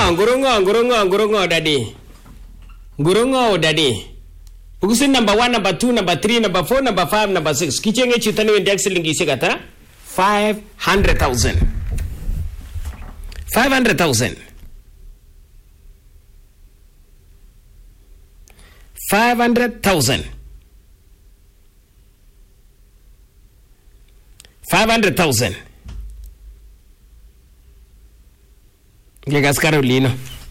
Ngurongo, daddy. Ngurongo, daddy. Bukusin number 1, number 2, number 3, number 4, number 5, number 6. Kichenge chutani wendiak silingi sigata 500,000. 500,000. 500,000. 500,000. Gegas Caroline.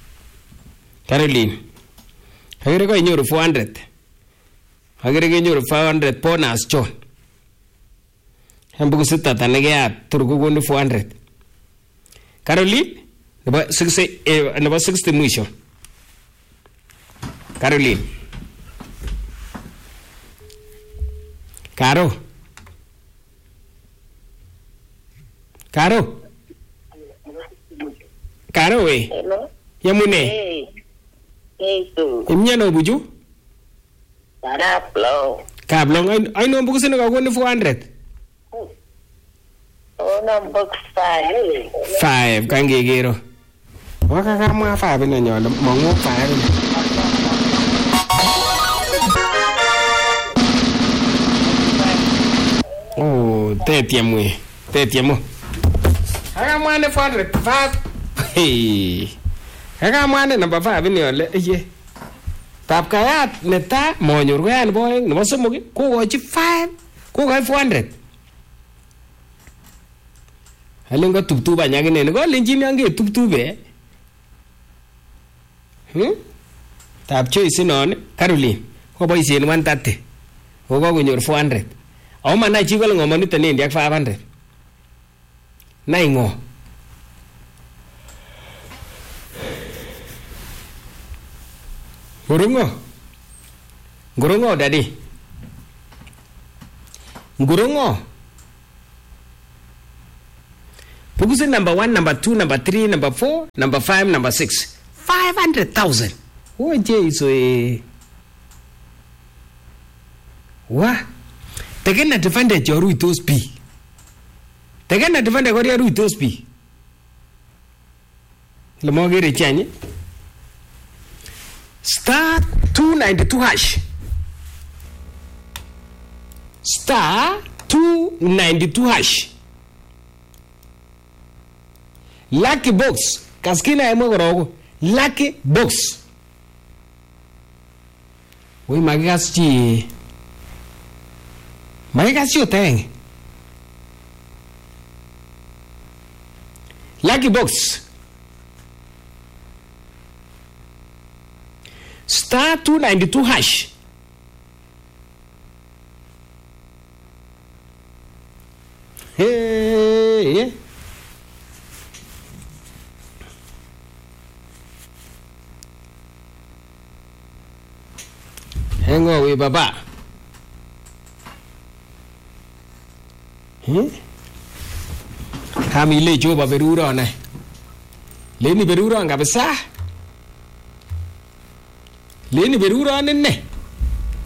Agere ko inyoru 400. Agere ko inyoru 500 bonus John. Hambuku sita tanegea turku konu 400. Caroline, nebo 60 mwisho. Caroline. Karo we. Hello. Yamune. Hey tu. Imnyano buju? Kablong. I know buku sino kagoni 400. Number 5. 5 kangegero. Waka kama 5 na nyola mongo 5. Oh, tetiamo. Aga mwane 405. Hey. Aga mwane number 5 ni ole ye. Tap kayat neta monyor ko yan boy nebo somok ko gochi 5. Ko gochi 400. Alenga tuptuba nyagine ne ko lenjini ange tuptube. Tap choice non Caroline ko boisien 130. Ko konyor 400. Aw mana chi ko ngomoni tene ndiak 500. Nai ngo. Ngurongo daddy. Ngurongo. Pugusin number 1, number 2, number 3, number 4, number 5, number 6. 500,000. Oh, Jesus. What? Taken advantage of Ruitos P. Taken advantage of Ruitos P. The more get a change. Star 292 hash. Star 292 hash. Lucky box. Kaskina emogorogo. Lucky box. We magasti. Magasti oteng. Lucky box. Star 292 hash. Hey. Hang on with Baba. Kami le coba berurang eh. Leni berurang kabisa. Leni berurang nene.